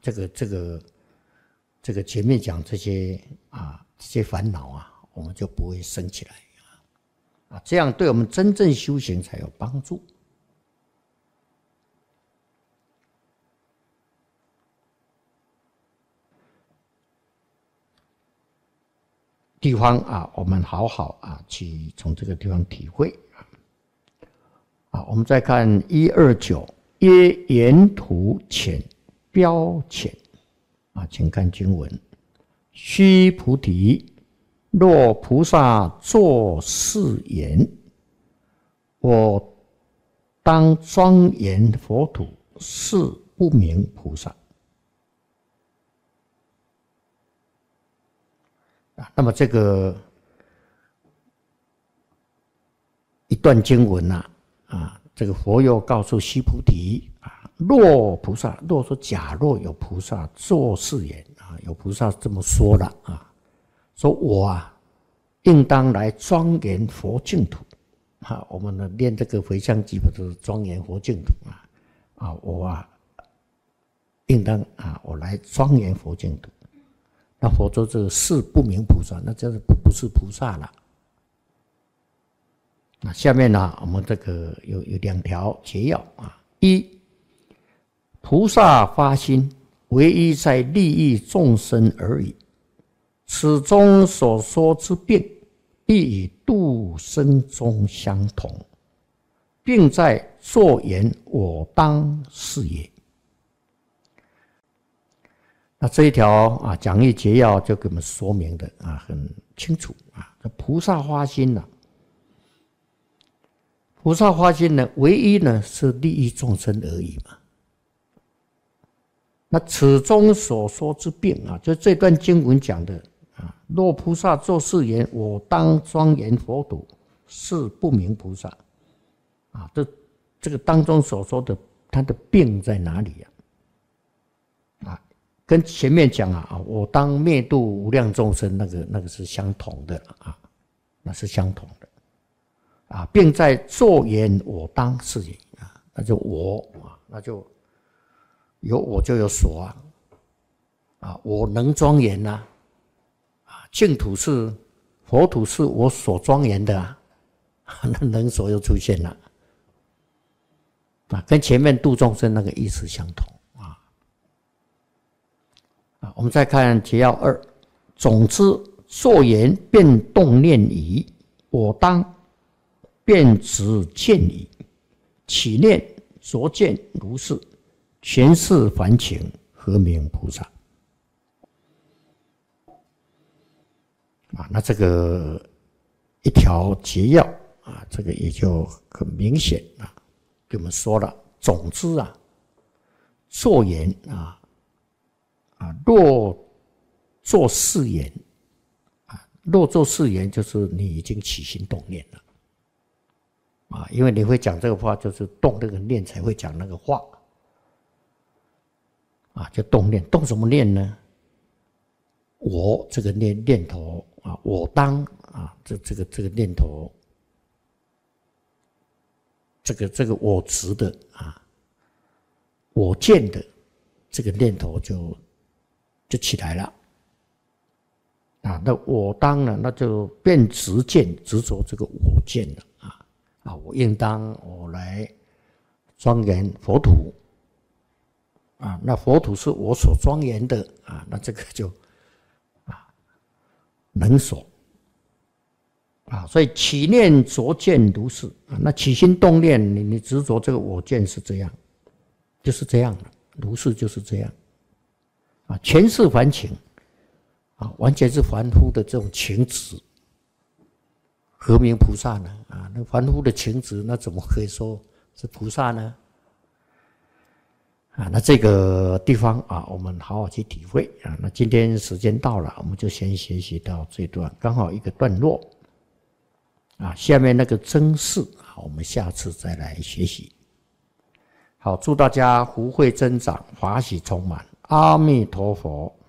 这个前面讲这些烦恼啊，我们就不会生起来啊，这样对我们真正修行才有帮助。地方啊，我们好好啊去从这个地方体会啊。我们再看129，曰沿途浅标浅啊，请看经文：须菩提，若菩萨作是言，我当庄严佛土，是不明菩萨。那么这个一段经文这个佛又告诉须菩提若菩萨，若说假若有菩萨作是言有菩萨这么说了说我应当来庄严佛净土我们念这个回向偈不是庄严佛净土我应当我来庄严佛净土。那佛说这是不明菩萨，那这不是菩萨了。那下面我们这个有2条结要一，菩萨发心唯一在利益众生而已，此中所说之病，亦与度生中相同，并在作言我当是也。那这一条讲义结要就给我们说明的很清楚菩萨发心菩萨发心呢，唯一呢是利益众生而已嘛。那此中所说之病就这段经文讲的若菩萨作是言，我当庄严佛土，是不明菩萨这个当中所说的他的病在哪里跟前面讲我当灭度无量众生那个是相同的那是相同的并在作言我当是也那就我那就有我就有所我能庄严净土是佛土是我所庄严的那能所又出现了跟前面度众生那个意思相同我们再看结要2，总之作言便动念矣，我当便执见矣，起念着见如是，全是凡情，何名菩萨？那这个一条结要这个也就很明显给我们说了，总之作言若作是言若作是言，就是你已经起心动念了因为你会讲这个话，就是动这个念才会讲那个话就动念，动什么念呢？我这个念头我当这个念头，这个我执的我见的这个念头就起来了那我当呢，那就变执见，执着这个我见了我应当我来庄严佛土那佛土是我所庄严的那这个就能所所以起念着见如是那起心动念，你执着这个我见是这样，就是这样的，如是就是这样全是凡情完全是凡夫的这种情执，何名菩萨呢那凡夫的情执，那怎么可以说是菩萨呢那这个地方我们好好去体会那今天时间到了，我们就先学习到这段，刚好一个段落下面那个真事我们下次再来学习。好，祝大家福慧增长，法喜充满。阿弥陀佛。